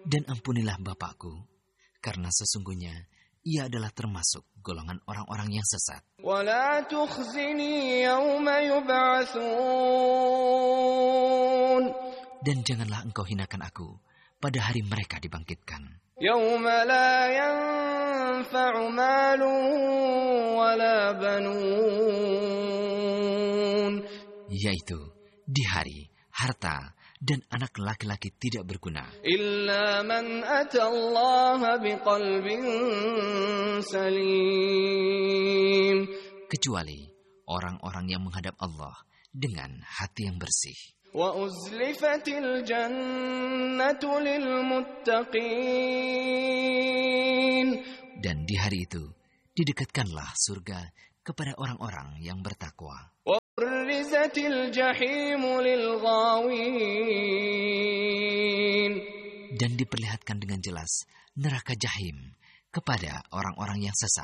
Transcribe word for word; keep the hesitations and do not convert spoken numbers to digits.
Dan ampunilah bapakku, karena sesungguhnya ia adalah termasuk golongan orang-orang yang sesat. ولا تخزني يوم يبعثون Dan janganlah engkau hinakan aku pada hari mereka dibangkitkan. يوم لا ينفع مال ولا بنون Yaitu di hari harta dan anak laki-laki tidak berguna. إلا من أتى الله بقلب سليم Kecuali orang-orang yang menghadap Allah dengan hati yang bersih. وأزلفت الجنة للمتقين Dan di hari itu didekatkanlah surga kepada orang-orang yang bertakwa. وبرزت الجحيم للغاوين Dan diperlihatkan dengan jelas neraka jahim kepada orang-orang yang sesat.